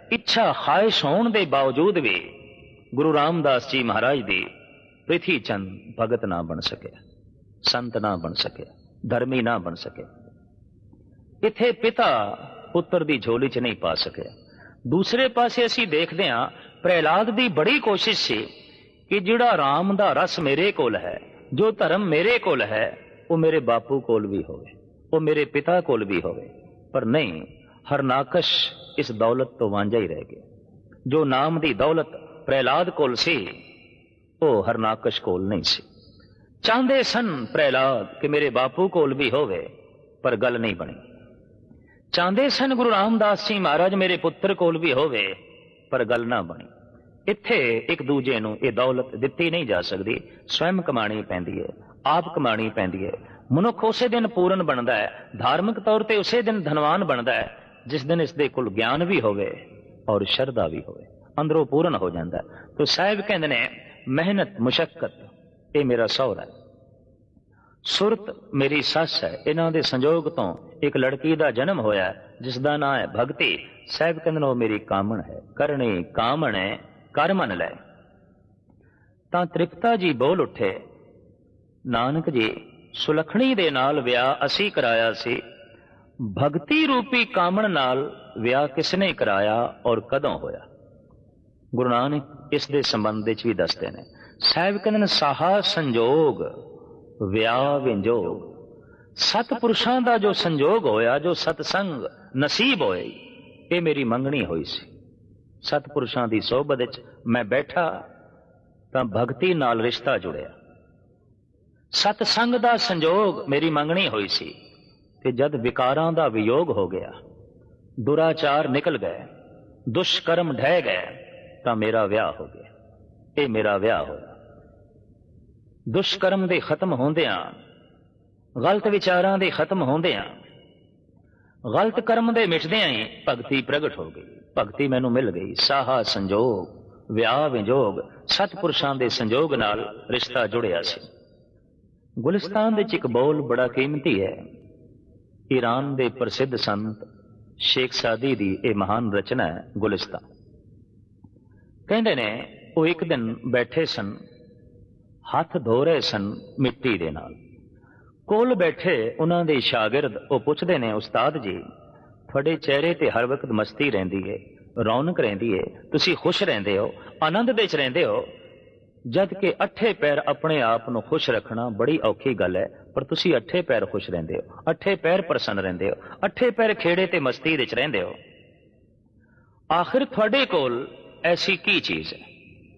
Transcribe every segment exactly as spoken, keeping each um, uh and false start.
ਇੱਛਾ ਖਾਹਿਸ਼ ਹੋਣ ਦੇ ਬਾਵਜੂਦ ਵੀ ਗੁਰੂ ਰਾਮਦਾਸ ਜੀ ਮਹਾਰਾਜ ਦੀ ਪ੍ਰਿਥੀ ਚੰਦ ਭਗਤ ਨਾ ਬਣ ਸਕਿਆ, ਸੰਤ ਨਾ ਬਣ ਸਕਿਆ, ਧਰਮੀ ਨਾ ਬਣ ਸਕਿਆ। ਇੱਥੇ ਪਿਤਾ ਪੁੱਤਰ ਦੀ ਝੋਲੀ ਚ ਨਹੀਂ ਪਾ ਸਕਿਆ। ਦੂਸਰੇ ਪਾਸੇ ਅਸੀਂ ਦੇਖਦੇ ਹਾਂ ਪ੍ਰਹਿਲਾਦ ਦੀ ਬੜੀ ਕੋਸ਼ਿਸ਼ ਸੀ ਕਿ ਜਿਹੜਾ ਰਾਮ ਦਾ ਰਸ ਮੇਰੇ ਕੋਲ ਹੈ, ਜੋ ਧਰਮ ਮੇਰੇ ਕੋਲ ਹੈ, ਉਹ ਮੇਰੇ ਬਾਪੂ ਕੋਲ ਵੀ ਹੋਵੇ, ਉਹ ਮੇਰੇ ਪਿਤਾ ਕੋਲ ਵੀ ਹੋਵੇ। ਪਰ ਨਹੀਂ, ਹਰਨਾਕਸ਼ ਇਸ ਦੌਲਤ ਤੋਂ ਵਾਂਝਾ ਹੀ ਰਹਿ ਗਿਆ। ਜੋ ਨਾਮ ਦੀ ਦੌਲਤ ਪ੍ਰਹਿਲਾਦ ਕੋਲ ਸੀ, ਉਹ ਹਰਨਾਕਸ਼ ਕੋਲ ਨਹੀਂ ਸੀ। ਚਾਹੁੰਦੇ ਸਨ ਪ੍ਰਹਿਲਾਦ ਕਿ ਮੇਰੇ ਬਾਪੂ ਕੋਲ ਵੀ ਹੋਵੇ, ਪਰ ਗੱਲ ਨਹੀਂ ਬਣੀ। ਚਾਹੁੰਦੇ ਸਨ ਗੁਰੂ ਰਾਮਦਾਸ ਜੀ ਮਹਾਰਾਜ ਮੇਰੇ ਪੁੱਤਰ ਕੋਲ ਵੀ ਹੋਵੇ, ਪਰ ਗੱਲ ਨਾ ਬਣੀ। ਇੱਥੇ ਇੱਕ ਦੂਜੇ ਨੂੰ ਇਹ ਦੌਲਤ ਦਿੱਤੀ ਨਹੀਂ ਜਾ ਸਕਦੀ, ਸਵੈਮ ਕਮਾਣੀ ਪੈਂਦੀ ਹੈ, ਆਪ ਕਮਾਣੀ ਪੈਂਦੀ ਹੈ। ਮਨੁੱਖ ਉਸੇ ਦਿਨ ਪੂਰਨ ਬਣਦਾ ਹੈ, ਧਾਰਮਿਕ ਤੌਰ ਤੇ ਉਸੇ ਦਿਨ ਧਨਵਾਨ ਬਣਦਾ ਹੈ, ਜਿਸ ਦਿਨ ਇਸ ਦੇ ਕੋਲ ਗਿਆਨ ਵੀ ਹੋਵੇ ਔਰ ਸ਼ਰਧਾ ਵੀ ਹੋਵੇ, ਅੰਦਰੋਂ ਪੂਰਨ ਹੋ ਜਾਂਦਾ। ਤੋ ਸਾਹਿਬ ਕਹਿੰਦੇ ਨੇ ਮਿਹਨਤ ਮੁਸ਼ੱਕਤ ਇਹ ਮੇਰਾ ਸਹੁਰਾ ਹੈ, ਸੁਰਤ ਮੇਰੀ ਸੱਸ ਹੈ। ਇਹਨਾਂ ਦੇ ਸੰਜੋਗ ਤੋਂ ਇੱਕ ਲੜਕੀ ਦਾ ਜਨਮ ਹੋਇਆ ਜਿਸ ਦਾ ਨਾਂ ਹੈ ਭਗਤੀ। ਸਾਹਿਬ ਕਹਿੰਦੇ ਨੇ ਉਹ ਮੇਰੀ ਕਾਮਣ ਹੈ, ਕਰਨੀ ਕਾਮਣ ਹੈ, ਕਰ ਮੰਨ ਲੈ। ਤਾਂ ਤ੍ਰਿਪਤਾ ਜੀ ਬੋਲ ਉੱਠੇ, ਨਾਨਕ ਜੀ ਸੁਲੱਖਣੀ ਦੇ ਨਾਲ ਵਿਆਹ ਅਸੀਂ ਕਰਾਇਆ ਸੀ, ਭਗਤੀ ਰੂਪੀ ਕਾਮਣ ਨਾਲ ਵਿਆਹ ਕਿਸਨੇ ਕਰਾਇਆ ਔਰ ਕਦੋਂ ਹੋਇਆ? ਗੁਰੂ ਨਾਨਕ ਇਸ ਦੇ ਸੰਬੰਧ ਵਿੱਚ ਵੀ ਦੱਸਦੇ ਨੇ। ਸਾਹਿਬ ਕਹਿੰਦੇ ਨੇ ਸਾਹਾ ਸੰਜੋਗ ਵਿਆਹ ਵਿੰਜੋਗ। ਸਤ ਪੁਰਸ਼ਾਂ ਦਾ ਜੋ ਸੰਜੋਗ ਹੋਇਆ, ਜੋ ਸਤਸੰਗ ਨਸੀਬ ਹੋਏ, ਇਹ ਮੇਰੀ ਮੰਗਣੀ ਹੋਈ ਸੀ। ਸਤਪੁਰਸ਼ਾਂ ਦੀ ਸੋਭਤ ਵਿੱਚ ਮੈਂ ਬੈਠਾ ਤਾਂ ਭਗਤੀ ਨਾਲ ਰਿਸ਼ਤਾ ਜੁੜਿਆ। ਸਤਸੰਗ ਦਾ ਸੰਜੋਗ ਮੇਰੀ ਮੰਗਣੀ ਹੋਈ ਸੀ ਤੇ ਜਦ ਵਿਕਾਰਾਂ ਦਾ ਵਿਯੋਗ ਹੋ ਗਿਆ, ਦੁਰਾਚਾਰ ਨਿਕਲ ਗਏ, ਦੁਸ਼ਕਰਮ ਢਹਿ ਗਏ, ਤਾਂ ਮੇਰਾ ਵਿਆਹ ਹੋ ਗਿਆ। ਇਹ ਮੇਰਾ ਵਿਆਹ ਹੋਇਆ। ਦੁਸ਼ਕਰਮ ਦੇ ਖਤਮ ਹੁੰਦਿਆਂ, ਗਲਤ ਵਿਚਾਰਾਂ ਦੇ ਖਤਮ ਹੁੰਦਿਆਂ, ਗਲਤ ਕਰਮ ਦੇ ਮਿਟਦਿਆਂ ਹੀ ਭਗਤੀ ਪ੍ਰਗਟ ਹੋ ਗਈ। ਭਗਤੀ ਮੈਨੂੰ ਮਿਲ ਗਈ। ਸਾਹਾ ਸੰਜੋਗ ਵਿਆਹ ਵਿਜੋਗ, ਸਤਪੁਰਸ਼ਾਂ ਦੇ ਸੰਜੋਗ ਨਾਲ ਰਿਸ਼ਤਾ ਜੁੜਿਆ ਸੀ। ਗੁਲਿਸਤਾਨ ਵਿੱਚ ਇੱਕ ਬੋਲ ਬੜਾ ਕੀਮਤੀ ਹੈ। ਈਰਾਨ ਦੇ ਪ੍ਰਸਿੱਧ ਸੰਤ ਸ਼ੇਖ ਸਾਦੀ ਦੀ ਇਹ ਮਹਾਨ ਰਚਨਾ ਹੈ ਗੁਲਿਸਤਾਨ। ਕਹਿੰਦੇ ਨੇ ਉਹ ਇੱਕ ਦਿਨ ਬੈਠੇ ਸਨ, ਹੱਥ ਧੋ ਰਹੇ ਸਨ ਮਿੱਟੀ ਦੇ ਨਾਲ। ਕੋਲ ਬੈਠੇ ਉਹਨਾਂ ਦੇ ਸ਼ਾਗਿਰਦ ਉਹ ਪੁੱਛਦੇ ਨੇ, ਉਸਤਾਦ ਜੀ ਤੁਹਾਡੇ ਚਿਹਰੇ ਤੇ ਹਰ ਵਕਤ ਮਸਤੀ ਰਹਿੰਦੀ ਹੈ, ਰੌਣਕ ਰਹਿੰਦੀ ਹੈ, ਤੁਸੀਂ ਖੁਸ਼ ਰਹਿੰਦੇ ਹੋ, ਆਨੰਦ ਵਿੱਚ ਰਹਿੰਦੇ ਹੋ, ਜਦ ਕਿ ਅੱਠੇ ਪੈਰ ਆਪਣੇ ਆਪ ਨੂੰ ਖੁਸ਼ ਰੱਖਣਾ ਬੜੀ ਔਖੀ ਗੱਲ ਹੈ, ਪਰ ਤੁਸੀਂ ਅੱਠੇ ਪੈਰ ਖੁਸ਼ ਰਹਿੰਦੇ ਹੋ, ਅੱਠੇ ਪੈਰ ਪ੍ਰਸੰਨ ਰਹਿੰਦੇ ਹੋ, ਅੱਠੇ ਪੈਰ ਖੇੜੇ ਤੇ ਮਸਤੀ ਵਿੱਚ ਰਹਿੰਦੇ ਹੋ। ਆਖਿਰ ਤੁਹਾਡੇ ਕੋਲ ਐਸੀ ਕੀ ਚੀਜ਼ ਹੈ?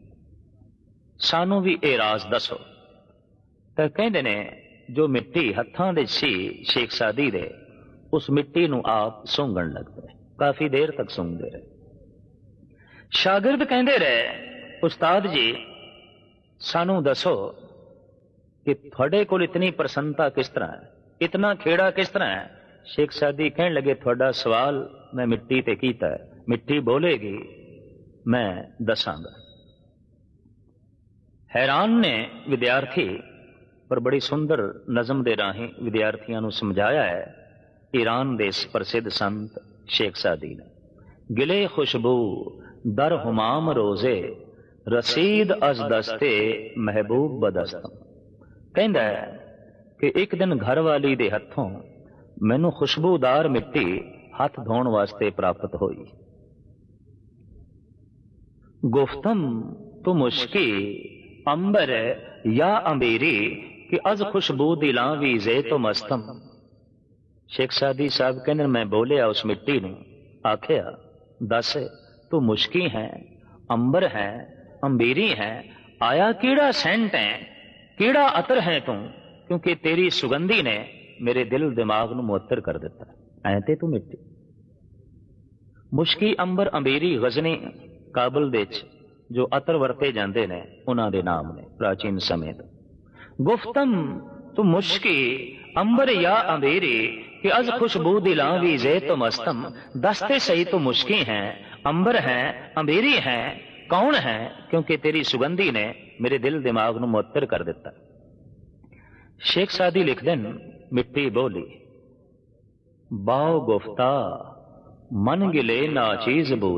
ਸਾਨੂੰ ਵੀ ਇਹ ਰਾਜ਼ ਦੱਸੋ। ਤਾਂ ਕਹਿੰਦੇ ਨੇ ਜੋ ਮਿੱਟੀ ਹੱਥਾਂ ਦੇ ਸੀ ਸ਼ੇਖ ਸਾਦੀ ਦੇ, ਉਸ ਮਿੱਟੀ ਨੂੰ ਆਪ ਸੁੰਘਣ ਲੱਗ ਪਏ। ਕਾਫੀ ਦੇਰ ਤੱਕ ਸੁੰਘਦੇ ਰਹੇ। ਸ਼ਾਗਿਰਦ ਕਹਿੰਦੇ ਰਹੇ, ਉਸਤਾਦ ਜੀ ਸਾਨੂੰ ਦੱਸੋ ਕਿ ਤੁਹਾਡੇ ਕੋਲ ਇਤਨੀ ਪ੍ਰਸੰਨਤਾ ਕਿਸ ਤਰ੍ਹਾਂ ਹੈ, ਇਤਨਾ ਖੇੜਾ ਕਿਸ ਤਰ੍ਹਾਂ ਹੈ? ਸ਼ੇਖ ਸਾਦੀ ਕਹਿਣ ਲੱਗੇ, ਤੁਹਾਡਾ ਸਵਾਲ ਮੈਂ ਮਿੱਟੀ ਤੇ ਕੀਤਾ ਹੈ, ਮਿੱਟੀ ਬੋਲੇਗੀ, ਮੈਂ ਦੱਸਾਂਗਾ। हैरान ने विद्यार्थी, पर बड़ी सुंदर नज़म दे राहें विद्यार्थियों को समझाया है। ईरान दे प्रसिद्ध संत शेख सादी ने, गिले खुशबू दर हुमाम रोजे रसीद अज दस्ते महबूब बदस्तम। कहता है कि एक दिन घर वाली दे हथों मैनू खुशबूदार मिट्टी हथ धोण वास्ते प्राप्त हुई। गुफ्तम तू मुश्की अंबर या अंबेरी कि अज खुशबू दिलां वी जे तो मस्तम। शेख सादी साहब कहने मैं बोलिया उस मिट्टी नूं, आखिया दस तू मुश्की है, अंबर है, अंबेरी है, आया केड़ा सेंट है, केड़ा अतर है तू, क्योंकि तेरी सुगंधी ने मेरे दिल दिमाग नूं मुअत्तर कर दिता। ऐ ते तू मिट्टी। मुश्की अंबर अंबेरी गजनी काबल दे जो अतर वरते जाते ने उन्हां दे नाम ने प्राचीन समय तो। गुफ्तम तू मुश्की अंबर या अंबेरी कि अज खुशबू दिलां वी जे तो मस्तम। दसते सही तो मुश्की हैं, अंबर हैं, अंबेरी हैं, कौन है? क्योंकि तेरी सुगंधी ने मेरे दिल दिमाग नूं मुअत्तर कर दिता। शेख सादी लिख देन, मिट्टी बोली बाओ गुफ्ता मन गिले ना चीज बू